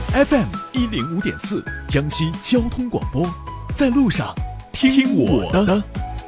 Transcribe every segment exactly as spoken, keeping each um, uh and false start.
F M 一零五点四，江西交通广播，在路上听我的。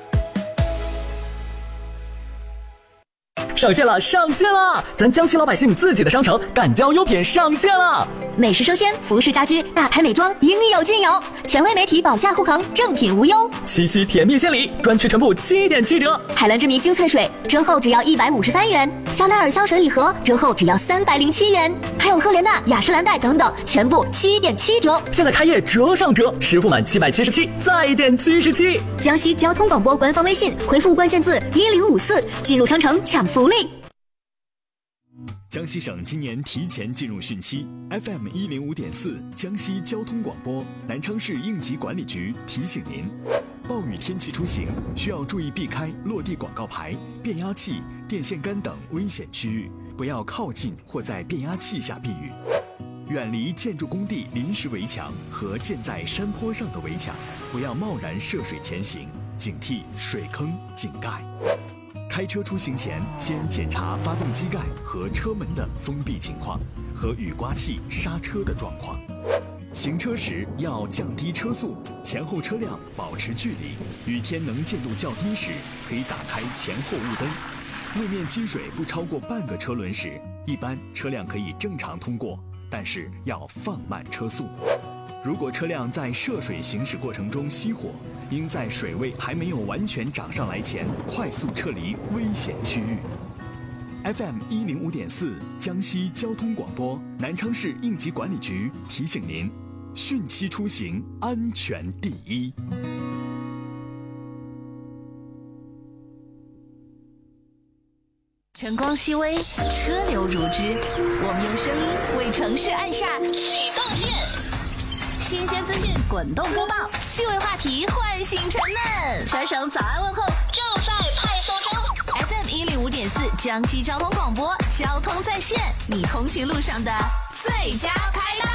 上线了，上线了！咱江西老百姓自己的商城敢雕优品上线了， 美食生鲜、服饰家居、大牌美妆，应有尽有。权威媒体保价护航，正品无忧。 七夕甜蜜献礼，专区全部七点七折。 海蓝之谜精粹水折后只要一百五十三元，香奈儿香水礼盒折后只要三百零七元，还有赫莲娜、雅诗兰黛等等，全部七点七折。 现在开业折上折，实付满七百七十七，再减七十七。 江西交通广播官方微信回复关键字一零五四，进入商城抢福利。 江西省今年提前进入汛期 ，F M 一零五点四，江西交通广播，南昌市应急管理局提醒您：暴雨天气出行需要注意避开落地广告牌、变压器、电线杆等危险区域，不要靠近或在变压器下避雨，远离建筑工地临时围墙和建在山坡上的围墙，不要贸然涉水前行，警惕水坑、井盖。开车出行前，先检查发动机盖和车门的封闭情况和雨刮器刹车的状况。行车时要降低车速，前后车辆保持距离。雨天能见度较低时，可以打开前后雾灯。路面积水不超过半个车轮时，一般车辆可以正常通过，但是要放慢车速。如果车辆在涉水行驶过程中熄火，应在水位还没有完全涨上来前快速撤离危险区域。F M 一零五点四，江西交通广播，南昌市应急管理局提醒您：汛期出行安全第一。 晨光熹微，车流如织，我们用声音为城市按下启动键。新鲜资讯滚动播报，趣味话题唤醒沉闷，全省早安问候正在派送中。F M 一零五点四，江西交通广播，交通在线，你通勤路上的最佳拍档。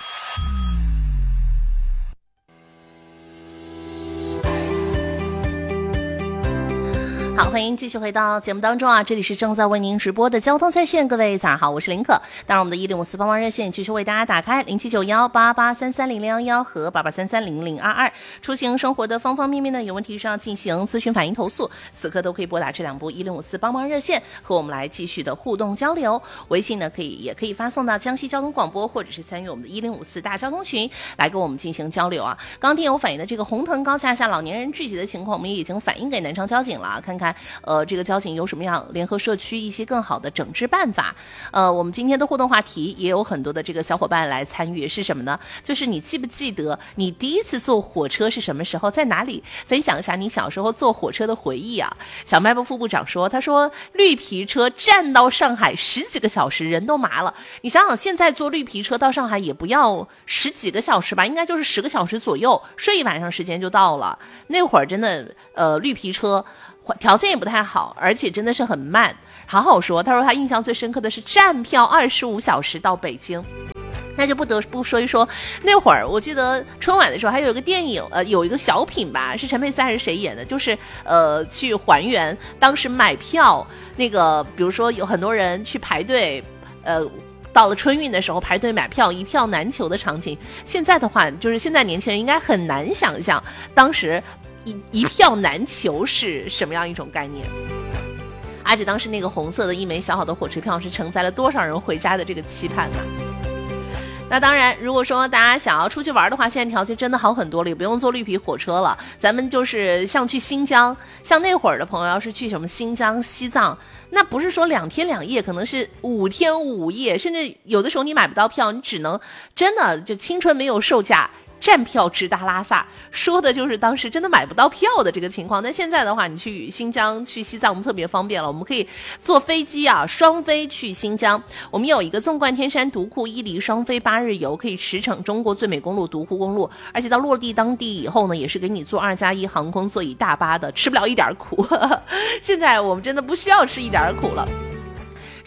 好，欢迎继续回到节目当中啊！这里是正在为您直播的交通在线，各位早上好，我是林可。当然，我们的一零五四帮忙热线继续为大家打开零七九幺八八三三零零幺幺和八八三三零零二二。出行生活的方方面面呢，有问题上进行咨询、反映、投诉，此刻都可以拨打这两部一零五四帮忙热线和我们来继续的互动交流。微信呢，可以也可以发送到江西交通广播，或者是参与我们的一零五四大交通群来跟我们进行交流啊。刚刚听友反映的这个红藤高架下老年人聚集的情况，我们也已经反映给南昌交警了，看看。呃，这个交警有什么样联合社区一些更好的整治办法？呃，我们今天的互动话题也有很多的这个小伙伴来参与，是什么呢？就是你记不记得你第一次坐火车是什么时候，在哪里？分享一下你小时候坐火车的回忆啊。小卖部副部长说，他说绿皮车站到上海十几个小时，人都麻了。你想想，现在坐绿皮车到上海也不要十几个小时吧，应该就是十个小时左右，睡一晚上时间就到了。那会儿真的，呃，绿皮车。条件也不太好，而且真的是很慢。好好说，他说他印象最深刻的是站票二十五小时到北京。那就不得不说一说，那会儿我记得春晚的时候还有一个电影，呃，有一个小品吧，是陈佩斯还是谁演的？就是呃，去还原当时买票那个，比如说有很多人去排队，呃。到了春运的时候排队买票一票难求的场景，现在的话就是现在年轻人应该很难想象当时一一票难求是什么样一种概念。而且当时那个红色的一枚小小的火车票是承载了多少人回家的这个期盼啊。那当然，如果说大家想要出去玩的话，现在条件真的好很多了，也不用坐绿皮火车了。咱们就是像去新疆，像那会儿的朋友要是去什么新疆、西藏，那不是说两天两夜，可能是五天五夜，甚至有的时候你买不到票，你只能真的就青春没有售价。站票直达拉萨，说的就是当时真的买不到票的这个情况。但现在的话，你去新疆、去西藏特别方便了，我们可以坐飞机啊，双飞去新疆。我们有一个纵贯天山独库伊犁双飞八日游，可以驰骋中国最美公路独库公路，而且到落地当地以后呢，也是给你坐二加一航空座椅大巴的，吃不了一点苦。现在我们真的不需要吃一点苦了。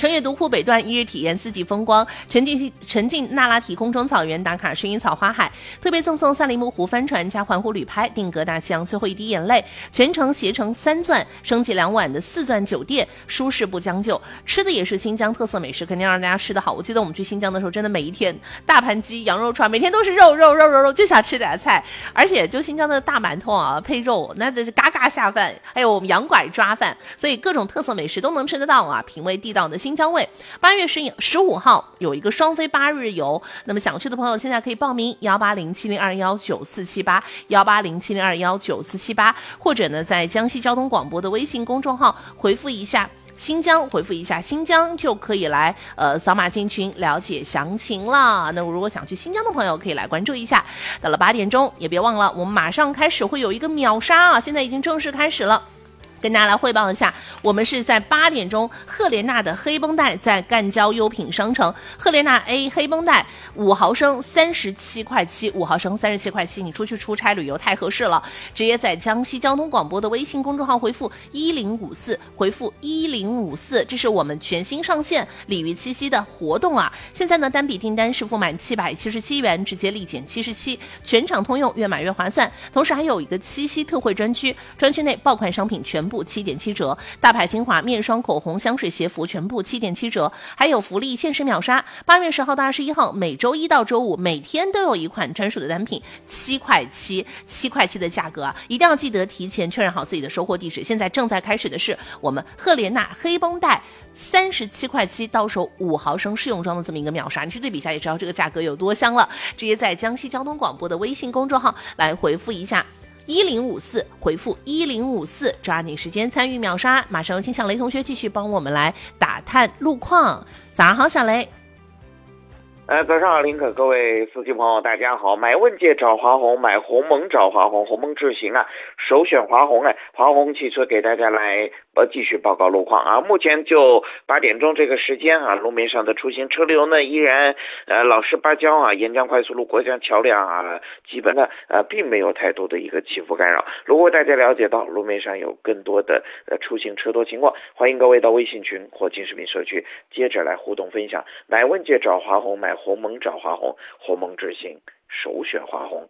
成也独库北段一日体验四季风光，沉浸沉浸那拉提空中草原，打卡薰衣草花海，特别赠送赛里木湖帆船加环湖旅拍，定格大西洋最后一滴眼泪，全程携程三钻升级两晚的四钻酒店，舒适不将就。吃的也是新疆特色美食，肯定让大家吃得好。我记得我们去新疆的时候，真的每一天大盘鸡、羊肉串，每天都是肉肉肉肉肉，就想吃点菜。而且就新疆的大馒头啊，配肉那真是嘎嘎下饭，还有我们羊拐抓饭，所以各种特色美食都能吃得到啊，品味地道的新疆味。八月十十五号有一个双飞八日游，那么想去的朋友现在可以报名幺八零七零二幺九四七八幺八零七零二幺九四七八，或者呢在江西交通广播的微信公众号回复一下新疆，回复一下新疆就可以来呃扫码进群了解详情了。那如果想去新疆的朋友可以来关注一下。到了八点钟也别忘了，我们马上开始会有一个秒杀啊，现在已经正式开始了。跟大家来汇报一下，我们是在八点钟，赫莲娜的黑绷带在赣交优品商城，赫莲娜 A 黑绷带五毫升三十七块七，五毫升三十七块七，你出去出差旅游太合适了，直接在江西交通广播的微信公众号回复一零五四，回复一零五四，这是我们全新上线鲤鱼七夕的活动啊！现在呢，单笔订单是付满七百七十七元，直接立减七十七，全场通用，越买越划算。同时还有一个七夕特惠专区，专区内爆款商品全部七点七折，大牌精华、面霜、口红、香水、鞋服全部七点七折，还有福利限时秒杀。八月十号到二十一号，每周一到周五，每天都有一款专属的单品，七块七，七块七的价格啊，一定要记得提前确认好自己的收货地址。现在正在开始的是我们赫莲娜黑绷带三十七块七，到手五毫升试用装的这么一个秒杀，你去对比一下也知道这个价格有多香了。直接在江西交通广播的微信公众号来回复一下一零五四，回复一零五四，抓紧时间参与秒杀。马上有请小雷同学继续帮我们来打探路况。早上好，小雷。 呃，早上好，林可，各位司机朋友，大家好。买问界找华虹，买鸿蒙找华虹，鸿蒙智行啊，首选华虹哎。华虹汽车给大家来呃继续报告路况啊。目前就八点钟这个时间啊，路面上的出行车流呢依然呃老实巴交啊，沿江快速路过江桥梁啊，基本呢呃并没有太多的一个起伏干扰。如果大家了解到路面上有更多的呃出行车多情况，欢迎各位到微信群或金视频社区接着来互动分享。买问界找华虹，买鸿蒙找华虹，鸿蒙智行首选华虹。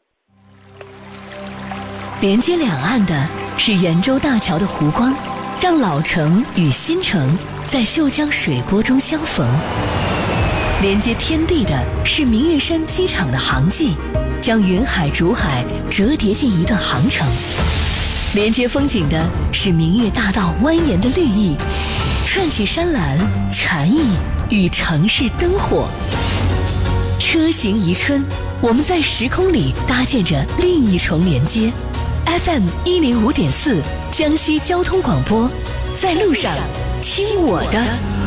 连接两岸的是圆洲大桥的湖光，让老城与新城在秀江水波中相逢；连接天地的是明月山机场的航迹，将云海竹海折叠进一段航程；连接风景的是明月大道蜿蜒的绿意，串起山岚禅意与城市灯火。车行宜春，我们在时空里搭建着另一重连接。F M 一零五点四，江西交通广播，在路上听我的。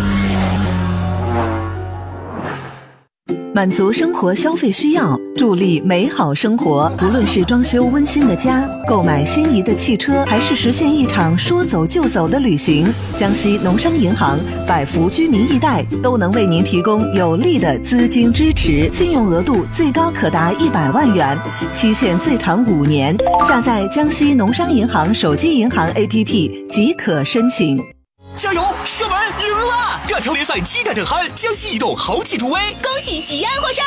满足生活消费需要，助力美好生活。无论是装修温馨的家，购买心仪的汽车，还是实现一场说走就走的旅行，江西农商银行百福居民易贷都能为您提供有力的资金支持，信用额度最高可达一百万元，期限最长五年。下载江西农商银行手机银行 A P P 即可申请。 加油！射门赢了！亚超联赛激战正酣，江西移动豪气助威， 恭喜吉安获胜！